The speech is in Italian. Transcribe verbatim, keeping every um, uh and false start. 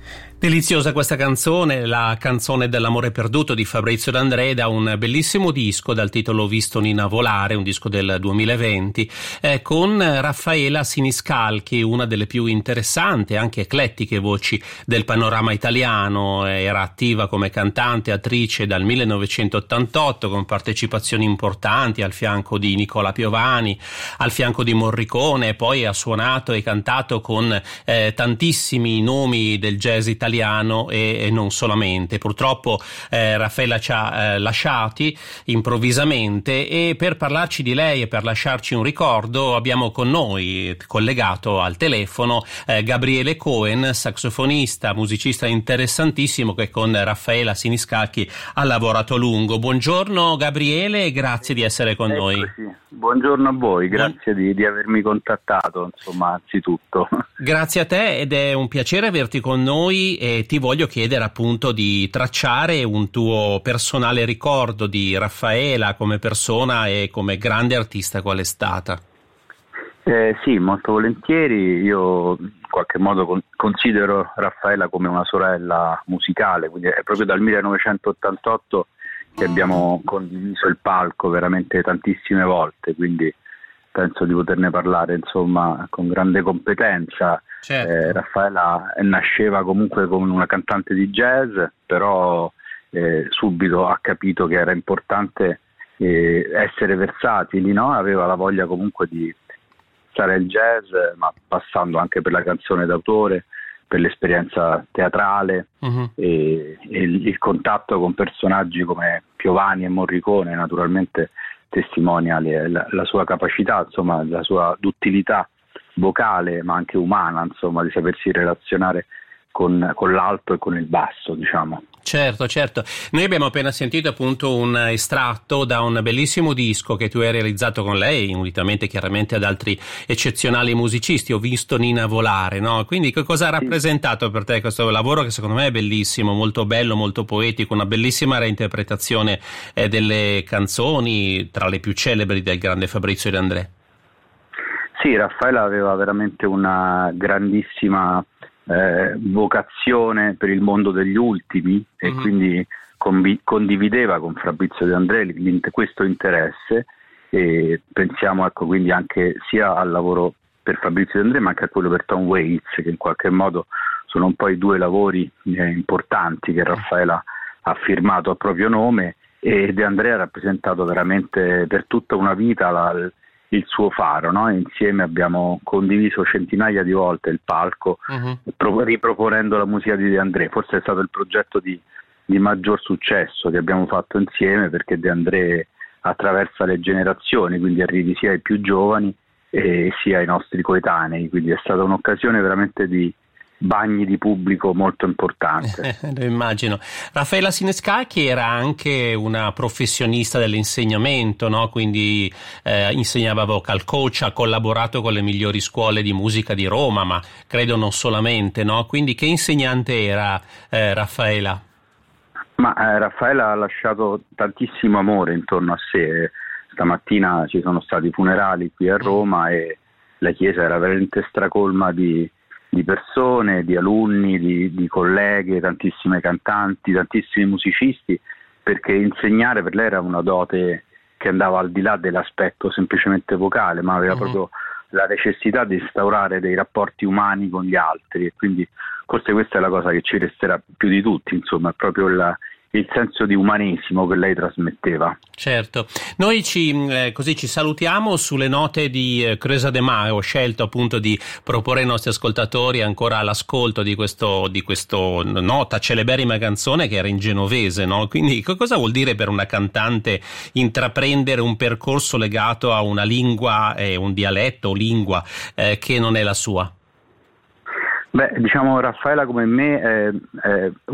Deliziosa questa canzone, la canzone dell'amore perduto di Fabrizio De André, da un bellissimo disco dal titolo Visto Nina volare, un disco del duemilaventi, eh, con Raffaela Siniscalchi, una delle più interessanti e anche eclettiche voci del panorama italiano. Era attiva come cantante e attrice dal millenovecentottantotto, con partecipazioni importanti al fianco di Nicola Piovani, al fianco di Morricone, e poi ha suonato e cantato con eh, tantissimi nomi del jazz italiano e, e non solamente. Purtroppo eh, Raffaela ci ha eh, lasciati improvvisamente, e per parlarci di lei e per lasciarci un ricordo abbiamo con noi, collegato al telefono, eh, Gabriele Cohen, sassofonista, musicista interessantissimo, che con Raffaela Siniscalchi ha lavorato a lungo. Buongiorno Gabriele e grazie di essere con Eccoci. noi. Buongiorno a voi, grazie di, di avermi contattato, insomma, anzitutto. Grazie a te, ed è un piacere averti con noi, e ti voglio chiedere appunto di tracciare un tuo personale ricordo di Raffaela come persona e come grande artista qual è stata. Eh, sì, molto volentieri. Io in qualche modo con, considero Raffaela come una sorella musicale, quindi è proprio dal millenovecentottantotto che abbiamo condiviso il palco veramente tantissime volte, quindi penso di poterne parlare insomma con grande competenza. Certo. Eh, Raffaela nasceva comunque come una cantante di jazz, però eh, subito ha capito che era importante eh, essere versatili, no? Aveva la voglia comunque di stare al jazz, ma passando anche per la canzone d'autore, per l'esperienza teatrale, uh-huh. e, e il, il contatto con personaggi come Piovani e Morricone naturalmente testimonia le, la, la sua capacità, insomma, la sua duttilità vocale, ma anche umana, insomma, di sapersi relazionare con, con l'alto e con il basso, diciamo. Certo, certo. Noi abbiamo appena sentito appunto un estratto da un bellissimo disco che tu hai realizzato con lei, unitamente chiaramente ad altri eccezionali musicisti. Ho visto Nina volare, no? Quindi che cosa ha rappresentato per te questo lavoro, che secondo me è bellissimo, molto bello, molto poetico, una bellissima reinterpretazione eh, delle canzoni tra le più celebri del grande Fabrizio De André? Sì, Raffaela aveva veramente una grandissima Eh, vocazione per il mondo degli ultimi, e mm-hmm. quindi convi- condivideva con Fabrizio De André questo interesse, e pensiamo ecco quindi anche sia al lavoro per Fabrizio De André ma anche a quello per Tom Waits, che in qualche modo sono un po' i due lavori eh, importanti che Raffaela ha firmato a proprio nome, e De André ha rappresentato veramente per tutta una vita la, il suo faro, no? Insieme abbiamo condiviso centinaia di volte il palco, uh-huh. pro- riproponendo la musica di De André. Forse è stato il progetto di, di maggior successo che abbiamo fatto insieme, perché De André attraversa le generazioni, quindi arrivi sia ai più giovani e sia ai nostri coetanei, quindi è stata un'occasione veramente di bagni di pubblico molto importante. Lo immagino. Raffaela Siniscalchi era anche una professionista dell'insegnamento, no? Quindi eh, insegnava vocal coach, ha collaborato con le migliori scuole di musica di Roma, ma credo non solamente, no? Quindi che insegnante era eh, Raffaela? Ma eh, Raffaela ha lasciato tantissimo amore intorno a sé. Stamattina ci sono stati funerali qui a Roma e la chiesa era veramente stracolma di di persone, di alunni, di, di colleghe, tantissime cantanti, tantissimi musicisti, perché insegnare per lei era una dote che andava al di là dell'aspetto semplicemente vocale, ma aveva uh-huh. proprio la necessità di instaurare dei rapporti umani con gli altri, e quindi forse questa è la cosa che ci resterà più di tutti, insomma, è proprio la, il senso di umanesimo che lei trasmetteva. Certo. Noi ci eh, così ci salutiamo sulle note di eh, Creusa de Mar. Ho scelto appunto di proporre ai nostri ascoltatori ancora l'ascolto di questo di questo nota celeberrima canzone che era in genovese, no? Quindi cosa vuol dire per una cantante intraprendere un percorso legato a una lingua e eh, un dialetto o lingua eh, che non è la sua? Beh, diciamo Raffaela come me è, è